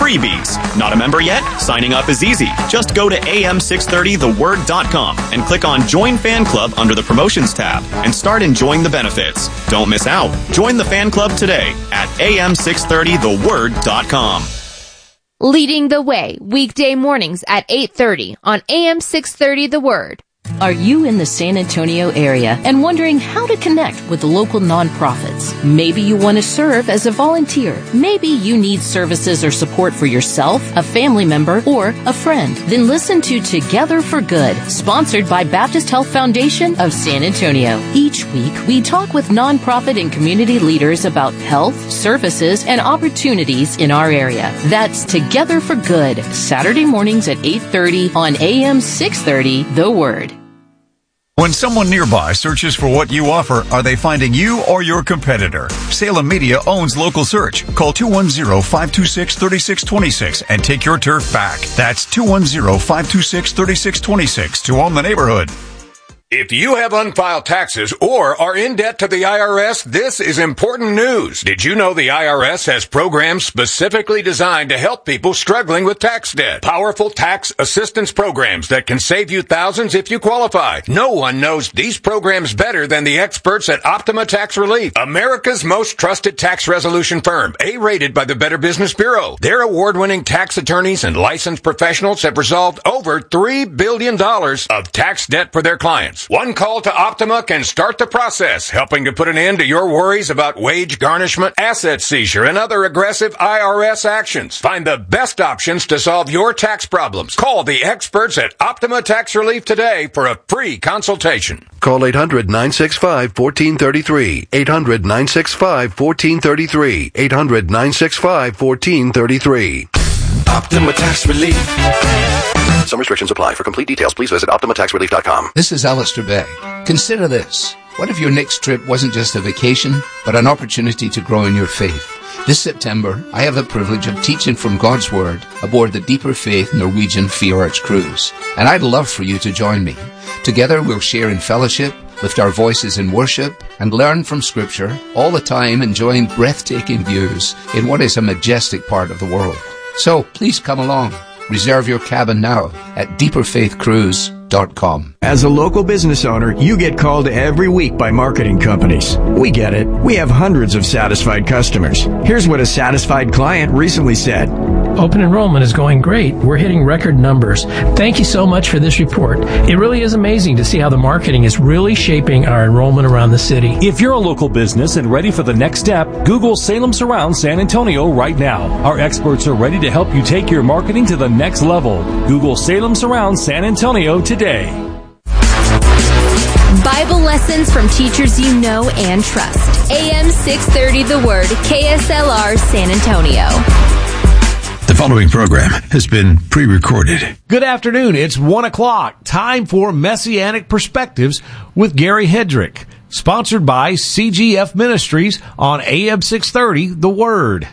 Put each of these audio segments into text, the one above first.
freebies. Not a member yet? Signing up is easy. Just go to am630theword.com and click on Join Fan Club under the Promotions tab and start enjoying the benefits. Don't miss out. Join the fan club today at am630theword.com. Leading the Way, weekday mornings at 8:30 on AM 630 The Word. Are you in the San Antonio area and wondering how to connect with local nonprofits? Maybe you want to serve as a volunteer. Maybe you need services or support for yourself, a family member, or a friend. Then listen to Together for Good, sponsored by Baptist Health Foundation of San Antonio. Each week, we talk with nonprofit and community leaders about health, services, and opportunities in our area. That's Together for Good, Saturday mornings at 8:30 on AM 630 The Word. When someone nearby searches for what you offer, are they finding you or your competitor? Salem Media owns Local Search. Call 210-526-3626 and take your turf back. That's 210-526-3626 to own the neighborhood. If you have unfiled taxes or are in debt to the IRS, this is important news. Did you know the IRS has programs specifically designed to help people struggling with tax debt? Powerful tax assistance programs that can save you thousands if you qualify. No one knows these programs better than the experts at Optima Tax Relief, America's most trusted tax resolution firm, A-rated by the Better Business Bureau. Their award-winning tax attorneys and licensed professionals have resolved over $3 billion of tax debt for their clients. One call to Optima can start the process, helping to put an end to your worries about wage garnishment, asset seizure, and other aggressive IRS actions. Find the best options to solve your tax problems. Call the experts at Optima Tax Relief today for a free consultation. Call 800-965-1433. 800-965-1433. 800-965-1433. Optima Tax Relief. Some restrictions apply. For complete details, please visit OptimaTaxRelief.com. This is Alistair Begg. Consider this. What if your next trip wasn't just a vacation, but an opportunity to grow in your faith? This September, I have the privilege of teaching from God's Word aboard the Deeper Faith Norwegian Fjords cruise. And I'd love for you to join me. Together we'll share in fellowship, lift our voices in worship, and learn from Scripture, all the time enjoying breathtaking views in what is a majestic part of the world. So please come along. Reserve your cabin now at deeperfaithcruise.com. As a local business owner, you get called every week by marketing companies. We get it. We have hundreds of satisfied customers. Here's what a satisfied client recently said. Open enrollment is going great. We're hitting record numbers. Thank you so much for this report. It really is amazing to see how the marketing is really shaping our enrollment around the city. If you're a local business and ready for the next step, Google Salem Surround San Antonio right now. Our experts are ready to help you take your marketing to the next level. Google Salem Surround San Antonio today. Bible lessons from teachers you know and trust. AM 630 The Word, KSLR San Antonio. The following program has been pre-recorded. Good afternoon. It's 1 o'clock. Time for Messianic Perspectives with Gary Hedrick. Sponsored by CGF Ministries on AM 630, The Word.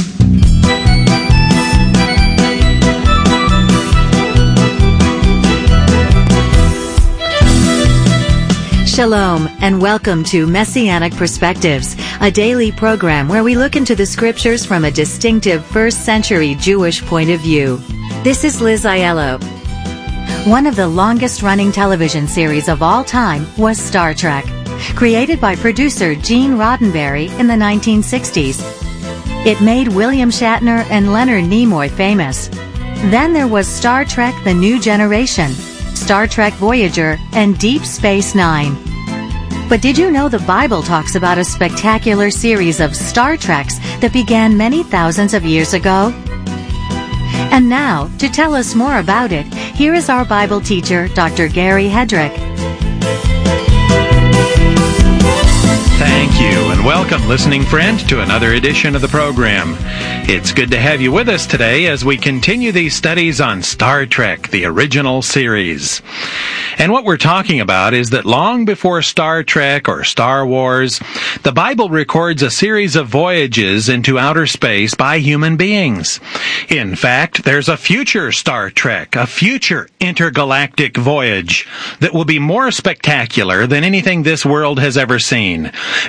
Shalom, and welcome to Messianic Perspectives, a daily program where we look into the scriptures from a distinctive first-century Jewish point of view. This is Liz Aiello. One of the longest-running television series of all time was Star Trek, created by producer Gene Roddenberry in the 1960s. It made William Shatner and Leonard Nimoy famous. Then there was Star Trek: The New Generation, Star Trek Voyager, and Deep Space Nine. But did you know the Bible talks about a spectacular series of Star Treks that began many thousands of years ago? And now, to tell us more about it, here is our Bible teacher, Dr. Gary Hedrick. Thank you, and welcome, listening friend, to another edition of the program. It's good to have you with us today as we continue these studies on Star Trek, the original series. And what we're talking about is that long before Star Trek or Star Wars, the Bible records a series of voyages into outer space by human beings. In fact, there's a future Star Trek, a future intergalactic voyage that will be more spectacular than anything this world has ever seen.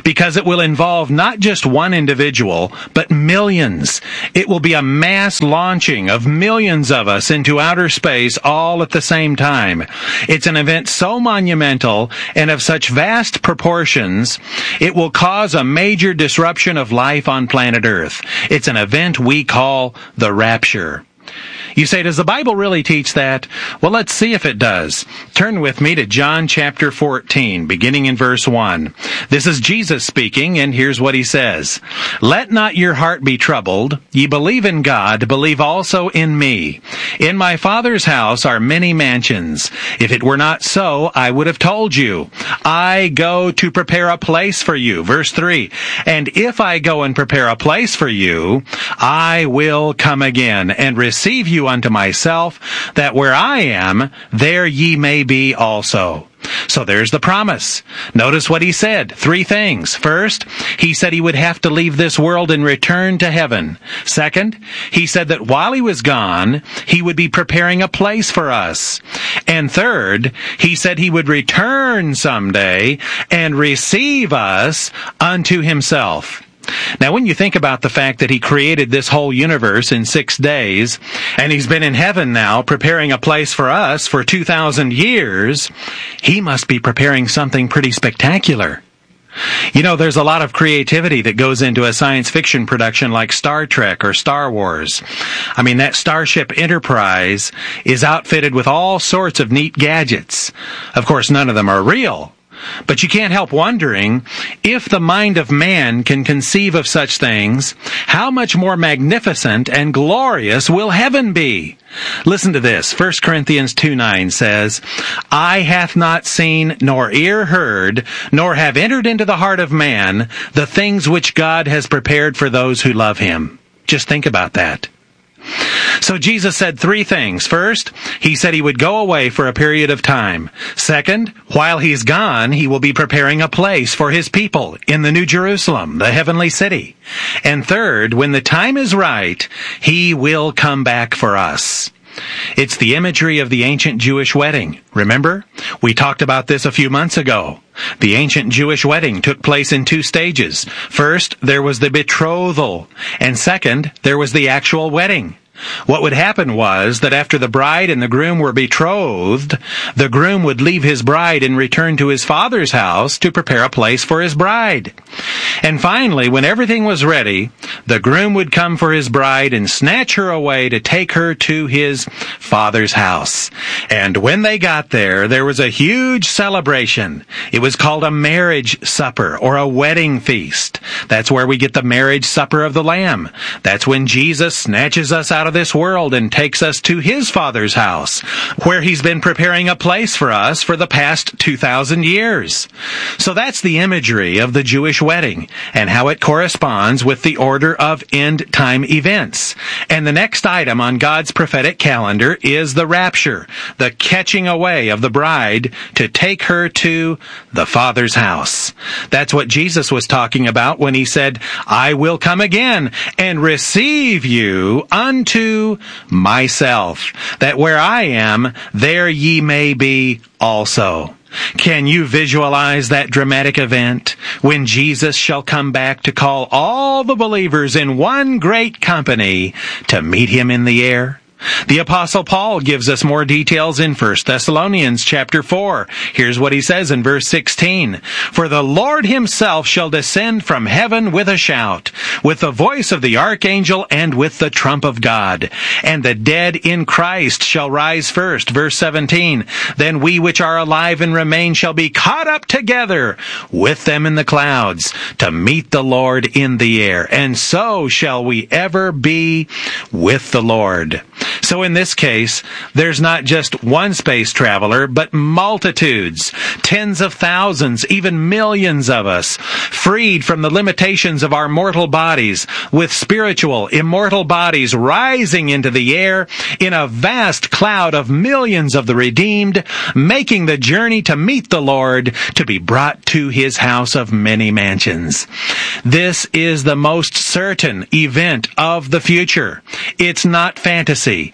because it will involve not just one individual, but millions. It will be a mass launching of millions of us into outer space all at the same time. It's an event so monumental and of such vast proportions, it will cause a major disruption of life on planet Earth. It's an event we call the rapture. You say, does the Bible really teach that? Well, let's see if it does. Turn with me to John chapter 14, beginning in verse 1. This is Jesus speaking, and here's what he says. Let not your heart be troubled. Ye believe in God, believe also in me. In my Father's house are many mansions. If it were not so, I would have told you. I go to prepare a place for you. Verse 3. And if I go and prepare a place for you, I will come again and receive you unto myself, that where I am, there ye may be also. So there's the promise. Notice what he said. 3 things. First, he said he would have to leave this world and return to heaven. Second, he said that while he was gone, he would be preparing a place for us. And third, he said he would return someday and receive us unto himself. Now, when you think about the fact that he created this whole universe in 6 days, and he's been in heaven now preparing a place for us for 2,000 years, he must be preparing something pretty spectacular. You know, there's a lot of creativity that goes into a science fiction production like Star Trek or Star Wars. I mean, that Starship Enterprise is outfitted with all sorts of neat gadgets. Of course, none of them are real. But you can't help wondering, if the mind of man can conceive of such things, how much more magnificent and glorious will heaven be? Listen to this. 1 Corinthians 2:9 says, Eye hath not seen, nor ear heard, nor have entered into the heart of man the things which God has prepared for those who love him. Just think about that. So Jesus said 3 things. First, he said he would go away for a period of time. Second, while he's gone, he will be preparing a place for his people in the New Jerusalem, the heavenly city. And third, when the time is right, he will come back for us. It's the imagery of the ancient Jewish wedding. Remember? We talked about this a few months ago. The ancient Jewish wedding took place in 2 stages. First, there was the betrothal, and second, there was the actual wedding. What would happen was that after the bride and the groom were betrothed, the groom would leave his bride and return to his father's house to prepare a place for his bride. And finally, when everything was ready, the groom would come for his bride and snatch her away to take her to his father's house. And when they got there, there was a huge celebration. It was called a marriage supper or a wedding feast. That's where we get the marriage supper of the Lamb. That's when Jesus snatches us out of this world and takes us to his Father's house, where he's been preparing a place for us for the past 2,000 years. So that's the imagery of the Jewish wedding and how it corresponds with the order of end-time events. And the next item on God's prophetic calendar is the rapture, the catching away of the bride to take her to the Father's house. That's what Jesus was talking about when he said, I will come again and receive you unto myself, that where I am, there ye may be also. Can you visualize that dramatic event when Jesus shall come back to call all the believers in one great company to meet him in the air? The Apostle Paul gives us more details in 1 Thessalonians chapter 4. Here's what he says in verse 16. For the Lord himself shall descend from heaven with a shout, with the voice of the archangel, and with the trump of God. And the dead in Christ shall rise first. Verse 17. Then we which are alive and remain shall be caught up together with them in the clouds to meet the Lord in the air. And so shall we ever be with the Lord. So in this case, there's not just one space traveler, but multitudes, tens of thousands, even millions of us, freed from the limitations of our mortal bodies, with spiritual, immortal bodies rising into the air in a vast cloud of millions of the redeemed, making the journey to meet the Lord, to be brought to his house of many mansions. This is the most certain event of the future. It's not fantasy.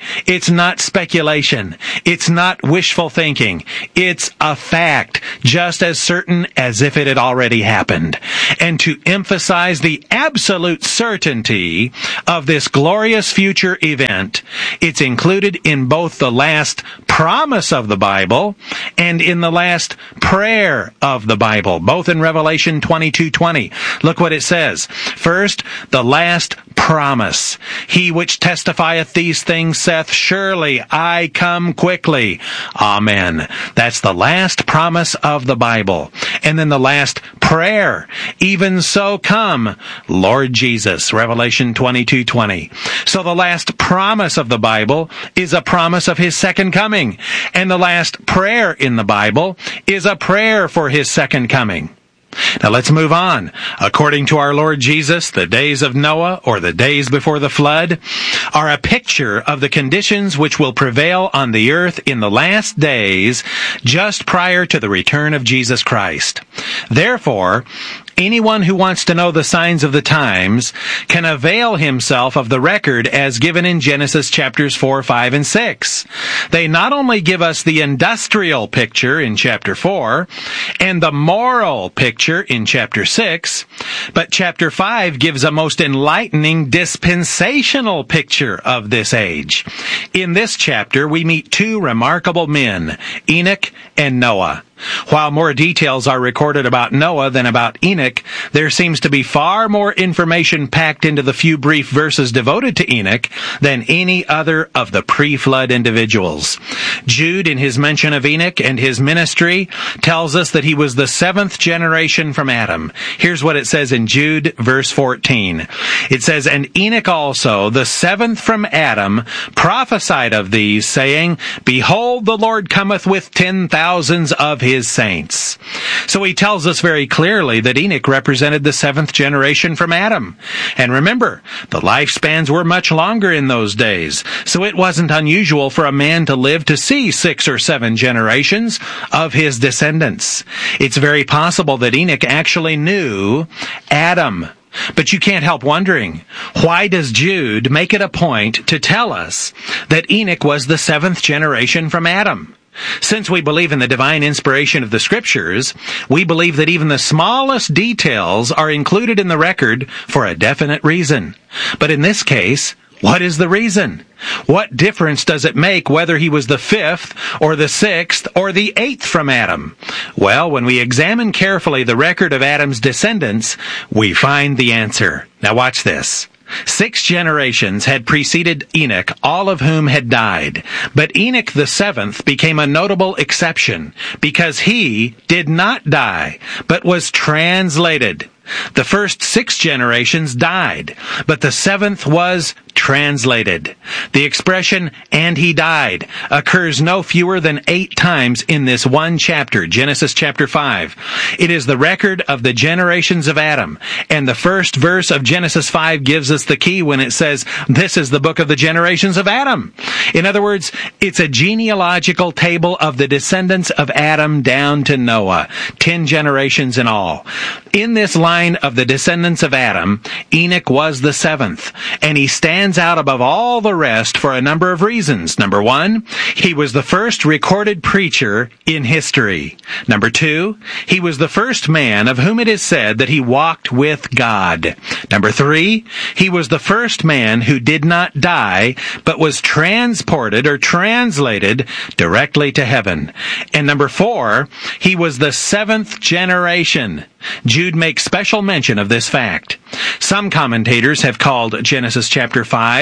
It's not speculation. It's not wishful thinking. It's a fact, just as certain as if it had already happened. And to emphasize the absolute certainty of this glorious future event, it's included in both the last promise of the Bible and in the last prayer of the Bible, both in Revelation 22:20. Look what it says. First, the last promise. He which testifieth these things saith, surely I come quickly. Amen. That's the last promise of the Bible. And then the last prayer. Even so come, Lord Jesus. Revelation 22:20. So the last promise of the Bible is a promise of His second coming. And the last prayer in the Bible is a prayer for His second coming. Now let's move on. According to our Lord Jesus, the days of Noah, or the days before the flood, are a picture of the conditions which will prevail on the earth in the last days, just prior to the return of Jesus Christ. Therefore, anyone who wants to know the signs of the times can avail himself of the record as given in Genesis chapters 4, 5, and 6. They not only give us the industrial picture in chapter 4 and the moral picture in chapter 6, but chapter 5 gives a most enlightening dispensational picture of this age. In this chapter, we meet two remarkable men, Enoch and Noah. While more details are recorded about Noah than about Enoch, there seems to be far more information packed into the few brief verses devoted to Enoch than any other of the pre-flood individuals. Jude, in his mention of Enoch and his ministry, tells us that he was the seventh generation from Adam. Here's what it says in Jude, verse 14. It says, and Enoch also, the seventh from Adam, prophesied of these, saying, behold, the Lord cometh with 10,000s of His saints. So he tells us very clearly that Enoch represented the seventh generation from Adam. And remember, the lifespans were much longer in those days, so it wasn't unusual for a man to live to see 6 or 7 generations of his descendants. It's very possible that Enoch actually knew Adam. But you can't help wondering, why does Jude make it a point to tell us that Enoch was the seventh generation from Adam? Since we believe in the divine inspiration of the Scriptures, we believe that even the smallest details are included in the record for a definite reason. But in this case, what is the reason? What difference does it make whether he was the 5th or the 6th or the 8th from Adam? Well, when we examine carefully the record of Adam's descendants, we find the answer. Now watch this. 6 generations had preceded Enoch, all of whom had died. But Enoch the 7th became a notable exception because he did not die, but was translated. The first 6 generations died, but the 7th was translated. The expression, and he died, occurs no fewer than 8 times in this one chapter, Genesis chapter 5. It is the record of the generations of Adam, and the first verse of Genesis 5 gives us the key when it says, this is the book of the generations of Adam. In other words, it's a genealogical table of the descendants of Adam down to Noah, 10 generations in all. In this line of the descendants of Adam, Enoch was the 7th, and he stands out above all the rest for a number of reasons. Number 1, he was the first recorded preacher in history. Number 2, he was the first man of whom it is said that he walked with God. Number 3, he was the first man who did not die, but was transported or translated directly to heaven. And number 4, he was the 7th generation. Jude makes special mention of this fact. Some commentators have called Genesis chapter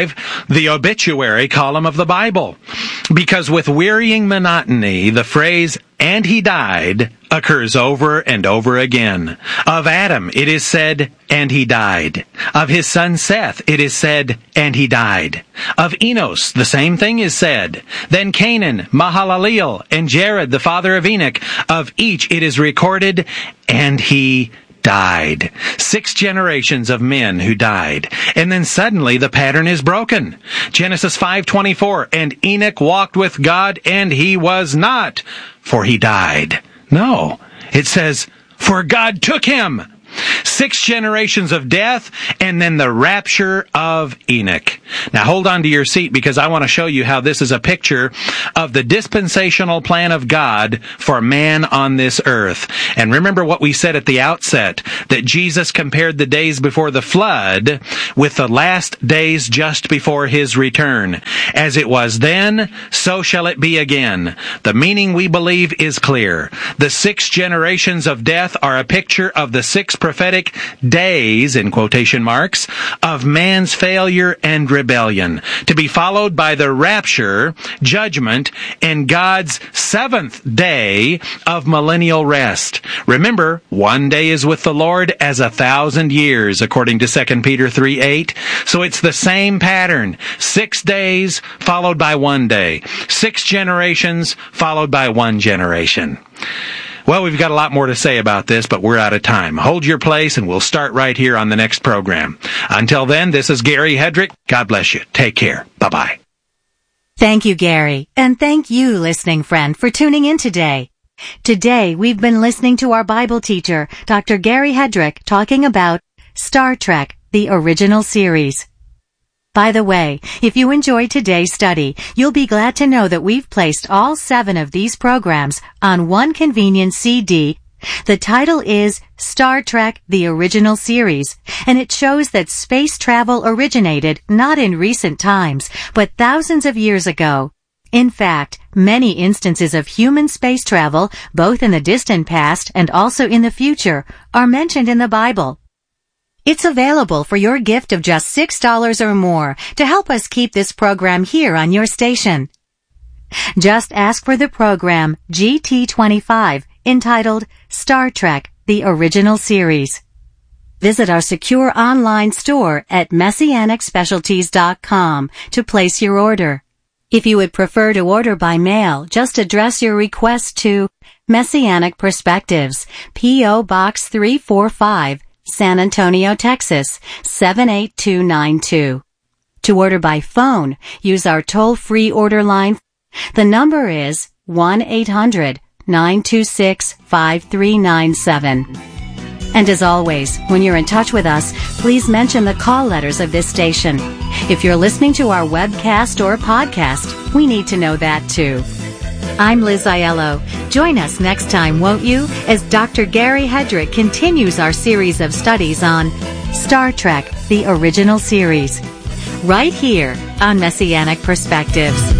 5 the obituary column of the Bible, because with wearying monotony, the phrase, and he died, occurs over and over again. Of Adam, it is said, and he died. Of his son Seth, it is said, and he died. Of Enos, the same thing is said. Then Canaan, Mahalaleel, and Jared, the father of Enoch, of each it is recorded, and he died. 6 generations of men who died. And then suddenly the pattern is broken. Genesis 5:24, and Enoch walked with God, and he was not, for he died. No, it says, for God took him. 6 generations of death, and then the rapture of Enoch. Now hold on to your seat, because I want to show you how this is a picture of the dispensational plan of God for man on this earth. And remember what we said at the outset, that Jesus compared the days before the flood with the last days just before his return. As it was then, so shall it be again. The meaning, we believe, is clear. The 6 generations of death are a picture of the 6 prophetic days, in quotation marks, of man's failure and rebellion, to be followed by the rapture, judgment, and God's 7th day of millennial rest. Remember, 1 day is with the Lord as 1,000 years, according to 2 Peter 3:8. So it's the same pattern. 6 days followed by 1 day. 6 generations followed by 1 generation. Well, we've got a lot more to say about this, but we're out of time. Hold your place, and we'll start right here on the next program. Until then, this is Gary Hedrick. God bless you. Take care. Bye-bye. Thank you, Gary. And thank you, listening friend, for tuning in today. Today, we've been listening to our Bible teacher, Dr. Gary Hedrick, talking about Star Trek, the original series. By the way, if you enjoyed today's study, you'll be glad to know that we've placed all 7 of these programs on one convenient CD. The title is Star Trek, the Original Series, and it shows that space travel originated not in recent times, but thousands of years ago. In fact, many instances of human space travel, both in the distant past and also in the future, are mentioned in the Bible. It's available for your gift of just $6 or more to help us keep this program here on your station. Just ask for the program GT25, entitled Star Trek, the Original Series. Visit our secure online store at messianicspecialties.com to place your order. If you would prefer to order by mail, just address your request to Messianic Perspectives, P.O. Box 345, San Antonio, Texas, 78292. To order by phone, use our toll-free order line. The number is 1-800-926-5397. And as always, when you're in touch with us, please mention the call letters of this station. If you're listening to our webcast or podcast, we need to know that too. I'm Liz Aiello. Join us next time, won't you, as Dr. Gary Hedrick continues our series of studies on Star Trek, the Original Series, right here on Messianic Perspectives.